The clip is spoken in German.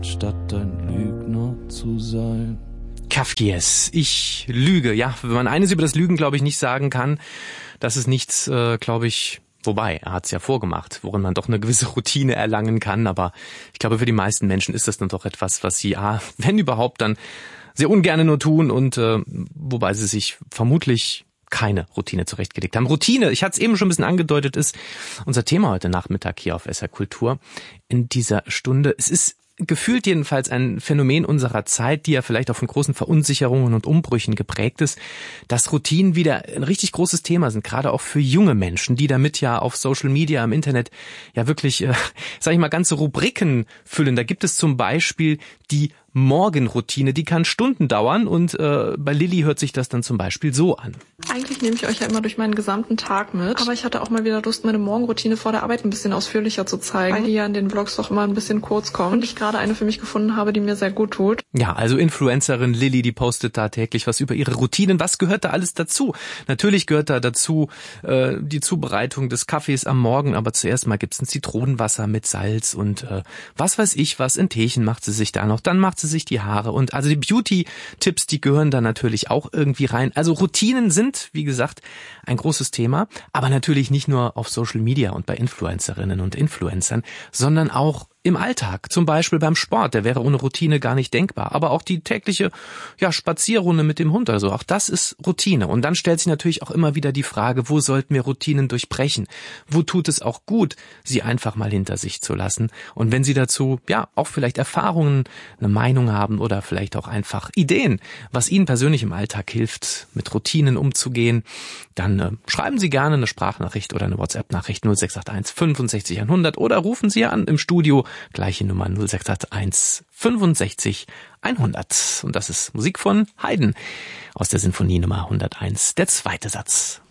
statt ein Lügner zu sein. Kafkies, ich lüge. Ja, wenn man eines über das Lügen, glaube ich, nicht sagen kann, das ist nichts, glaube ich, wobei, er hat es ja vorgemacht, worin man doch eine gewisse Routine erlangen kann. Aber ich glaube, für die meisten Menschen ist das dann doch etwas, was sie, wenn überhaupt, dann sehr ungern nur tun und wobei sie sich vermutlich keine Routine zurechtgelegt haben. Routine, ich hatte es eben schon ein bisschen angedeutet, ist unser Thema heute Nachmittag hier auf SR Kultur in dieser Stunde. Es ist gefühlt jedenfalls ein Phänomen unserer Zeit, die ja vielleicht auch von großen Verunsicherungen und Umbrüchen geprägt ist, dass Routinen wieder ein richtig großes Thema sind, gerade auch für junge Menschen, die damit ja auf Social Media, im Internet ja wirklich, sag ich mal, ganze Rubriken füllen. Da gibt es zum Beispiel die Morgenroutine, die kann Stunden dauern und bei Lilly hört sich das dann zum Beispiel so an. Eigentlich nehme ich euch ja immer durch meinen gesamten Tag mit, aber ich hatte auch mal wieder Lust, meine Morgenroutine vor der Arbeit ein bisschen ausführlicher zu zeigen, weil die ja in den Vlogs doch immer ein bisschen kurz kommt und ich gerade eine für mich gefunden habe, die mir sehr gut tut. Ja, also Influencerin Lilly, die postet da täglich was über ihre Routinen. Was gehört da alles dazu? Natürlich gehört da dazu die Zubereitung des Kaffees am Morgen, aber zuerst mal gibt's ein Zitronenwasser mit Salz und was weiß ich was, ein Teechen macht sie sich da noch, dann macht sie sich die Haare und also die Beauty-Tipps, die gehören da natürlich auch irgendwie rein. Also Routinen sind, wie gesagt, ein großes Thema, aber natürlich nicht nur auf Social Media und bei Influencerinnen und Influencern, sondern auch im Alltag, zum Beispiel beim Sport, der wäre ohne Routine gar nicht denkbar. Aber auch die tägliche Spazierrunde mit dem Hund, also auch das ist Routine. Und dann stellt sich natürlich auch immer wieder die Frage, wo sollten wir Routinen durchbrechen? Wo tut es auch gut, sie einfach mal hinter sich zu lassen? Und wenn Sie dazu auch vielleicht Erfahrungen, eine Meinung haben oder vielleicht auch einfach Ideen, was Ihnen persönlich im Alltag hilft, mit Routinen umzugehen, dann schreiben Sie gerne eine Sprachnachricht oder eine WhatsApp-Nachricht 0681 65 100 oder rufen Sie an im Studio. Gleiche Nummer 0681 65 100. Und das ist Musik von Haydn aus der Sinfonie Nummer 101, der zweite Satz.